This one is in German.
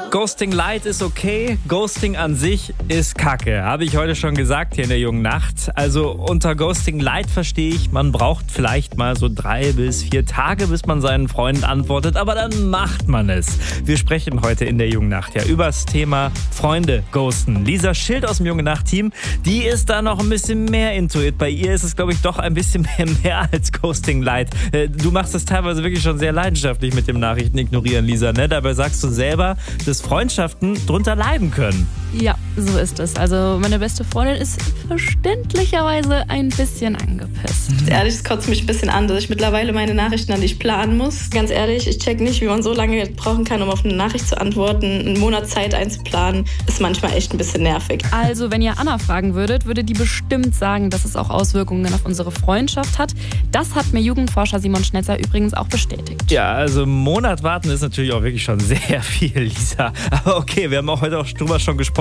Ghosting Light ist okay, Ghosting an sich ist Kacke. Habe ich heute schon gesagt hier in der jungen Nacht. Also unter Ghosting Light verstehe ich, man braucht vielleicht mal so 3 bis 4 Tage, bis man seinen Freunden antwortet, aber dann macht man es. Wir sprechen heute in der jungen Nacht ja über das Thema Freunde ghosten. Lisa Schild aus dem jungen Nacht-Team, die ist da noch ein bisschen mehr into it. Bei ihr ist es, glaube ich, doch ein bisschen mehr als Ghosting Light. Du machst das teilweise wirklich schon sehr leidenschaftlich mit dem Nachrichten ignorieren, Lisa, ne? Dabei sagst du selber, dass Freundschaften drunter leiden können. Ja, so ist es. Also meine beste Freundin ist verständlicherweise ein bisschen angepisst. Ehrlich, es kotzt mich ein bisschen an, dass ich mittlerweile meine Nachrichten an dich planen muss. Ganz ehrlich, ich check nicht, wie man so lange brauchen kann, um auf eine Nachricht zu antworten. Einen Monat Zeit einzuplanen, ist manchmal echt ein bisschen nervig. Also wenn ihr Anna fragen würdet, würde die bestimmt sagen, dass es auch Auswirkungen auf unsere Freundschaft hat. Das hat mir Jugendforscher Simon Schnetzer übrigens auch bestätigt. Ja, also einen Monat warten ist natürlich auch wirklich schon sehr viel, Lisa. Aber okay, wir haben auch heute auch drüber schon gesprochen.